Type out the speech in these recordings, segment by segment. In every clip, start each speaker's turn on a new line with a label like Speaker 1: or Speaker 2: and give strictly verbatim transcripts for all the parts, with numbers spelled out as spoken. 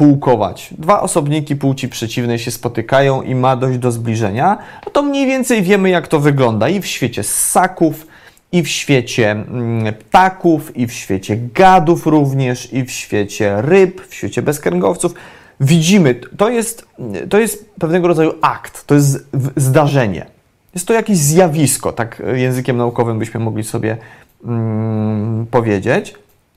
Speaker 1: spółkować. Dwa osobniki płci przeciwnej się spotykają i ma dojść do zbliżenia, no to mniej więcej wiemy, jak to wygląda i w świecie ssaków, i w świecie ptaków, i w świecie gadów również, i w świecie ryb, w świecie bezkręgowców. Widzimy, to jest, to jest pewnego rodzaju akt, to jest zdarzenie. Jest to jakieś zjawisko, tak językiem naukowym byśmy mogli sobie mm, powiedzieć.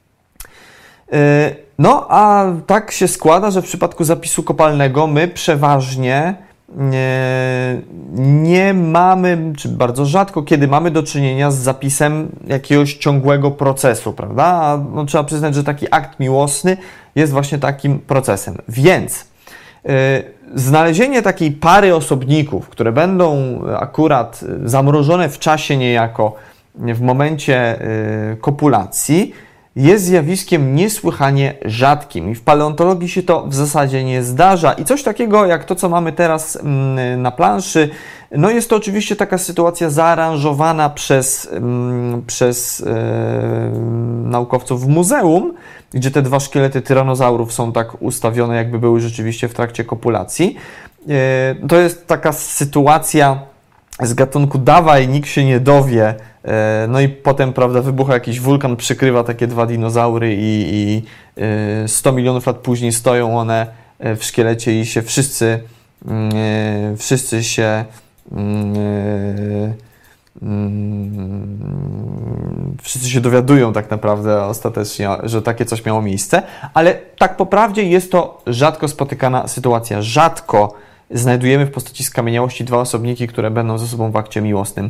Speaker 1: No, a tak się składa, że w przypadku zapisu kopalnego my przeważnie nie, nie mamy, czy bardzo rzadko, kiedy mamy do czynienia z zapisem jakiegoś ciągłego procesu, prawda? A no, trzeba przyznać, że taki akt miłosny jest właśnie takim procesem. Więc yy, znalezienie takiej pary osobników, które będą akurat zamrożone w czasie niejako w momencie yy, kopulacji, jest zjawiskiem niesłychanie rzadkim i w paleontologii się to w zasadzie nie zdarza. I coś takiego jak to, co mamy teraz na planszy, no jest to oczywiście taka sytuacja zaaranżowana przez, przez e, naukowców w muzeum, gdzie te dwa szkielety tyranozaurów są tak ustawione, jakby były rzeczywiście w trakcie kopulacji. E, to jest taka sytuacja z gatunku dawaj, nikt się nie dowie. No i potem, prawda, wybucha jakiś wulkan, przykrywa takie dwa dinozaury i, i sto milionów lat później stoją one w szkielecie i się wszyscy, wszyscy się wszyscy się dowiadują tak naprawdę ostatecznie, że takie coś miało miejsce, ale tak po prawdzie jest to rzadko spotykana sytuacja. Rzadko znajdujemy w postaci skamieniałości dwa osobniki, które będą ze sobą w akcie miłosnym.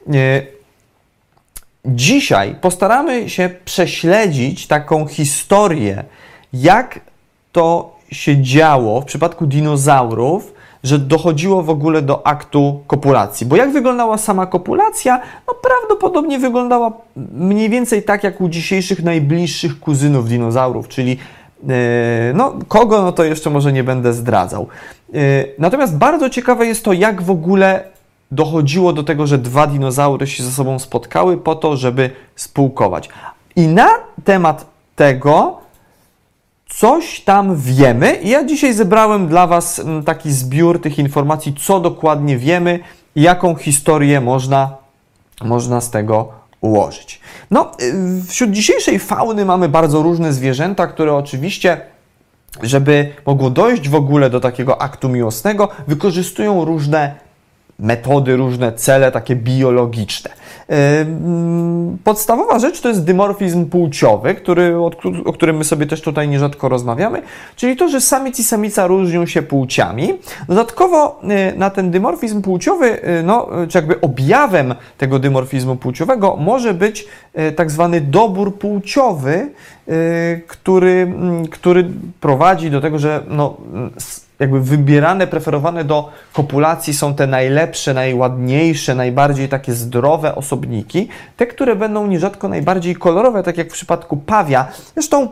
Speaker 1: Dzisiaj postaramy się prześledzić taką historię, jak to się działo w przypadku dinozaurów, że dochodziło w ogóle do aktu kopulacji. Bo jak wyglądała sama kopulacja? No prawdopodobnie wyglądała mniej więcej tak, jak u dzisiejszych najbliższych kuzynów dinozaurów, czyli yy, no kogo, no to jeszcze może nie będę zdradzał. Yy, natomiast bardzo ciekawe jest to, jak w ogóle dochodziło do tego, że dwa dinozaury się ze sobą spotkały po to, żeby spółkować. I na temat tego coś tam wiemy. I ja dzisiaj zebrałem dla Was taki zbiór tych informacji, co dokładnie wiemy i jaką historię można, można z tego ułożyć. No, wśród dzisiejszej fauny mamy bardzo różne zwierzęta, które oczywiście, żeby mogło dojść w ogóle do takiego aktu miłosnego, wykorzystują różne metody, różne cele takie biologiczne. Podstawowa rzecz to jest dymorfizm płciowy, który, o którym my sobie też tutaj nierzadko rozmawiamy, czyli to, że samiec i samica różnią się płciami. Dodatkowo na ten dymorfizm płciowy, no, czy jakby objawem tego dymorfizmu płciowego może być tak zwany dobór płciowy, który, który prowadzi do tego, że no, jakby wybierane, preferowane do kopulacji są te najlepsze, najładniejsze, najbardziej takie zdrowe osobniki, te, które będą nierzadko najbardziej kolorowe, tak jak w przypadku pawia. Zresztą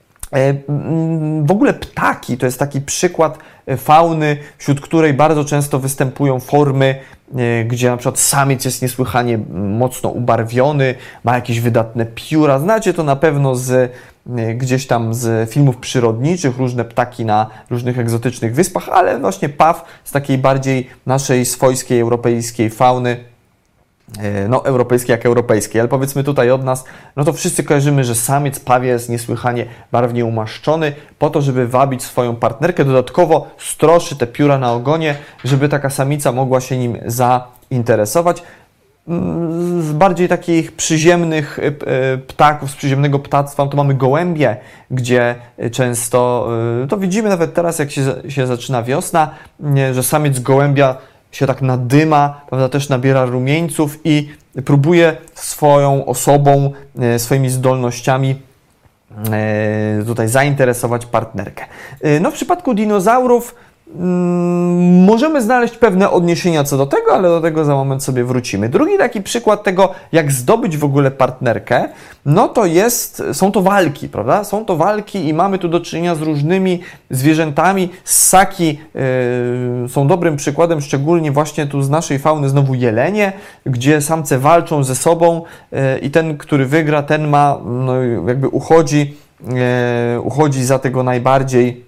Speaker 1: w ogóle ptaki to jest taki przykład fauny, wśród której bardzo często występują formy, gdzie na przykład samiec jest niesłychanie mocno ubarwiony, ma jakieś wydatne pióra. Znacie to na pewno z gdzieś tam z filmów przyrodniczych, różne ptaki na różnych egzotycznych wyspach, ale właśnie paw z takiej bardziej naszej swojskiej, europejskiej fauny, no europejskiej jak europejskiej, ale powiedzmy tutaj od nas, no to wszyscy kojarzymy, że samiec pawia jest niesłychanie barwnie umaszczony po to, żeby wabić swoją partnerkę, dodatkowo stroszy te pióra na ogonie, żeby taka samica mogła się nim zainteresować. Z bardziej takich przyziemnych ptaków, z przyziemnego ptactwa, to mamy gołębie, gdzie często, to widzimy nawet teraz, jak się, się zaczyna wiosna, że samiec gołębia się tak nadyma, prawda, też nabiera rumieńców i próbuje swoją osobą, swoimi zdolnościami tutaj zainteresować partnerkę. No w przypadku dinozaurów możemy znaleźć pewne odniesienia co do tego, ale do tego za moment sobie wrócimy. Drugi taki przykład tego, jak zdobyć w ogóle partnerkę, no to jest, są to walki, prawda? Są to walki i mamy tu do czynienia z różnymi zwierzętami. Ssaki yy, są dobrym przykładem, szczególnie właśnie tu z naszej fauny znowu jelenie, gdzie samce walczą ze sobą yy, i ten, który wygra, ten ma, no jakby uchodzi, yy, uchodzi za tego najbardziej